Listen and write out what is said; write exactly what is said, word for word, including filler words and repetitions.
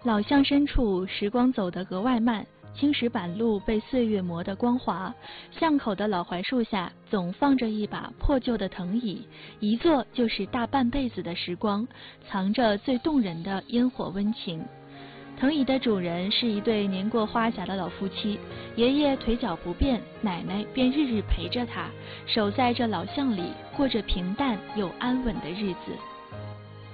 老巷深处，时光走得格外慢，青石板路被岁月磨得光滑。巷口的老槐树下，总放着一把破旧的藤椅，一坐就是大半辈子的时光，藏着最动人的烟火温情。藤椅的主人是一对年过花甲的老夫妻，爷爷腿脚不便，奶奶便日日陪着他，守在这老巷里，过着平淡又安稳的日子。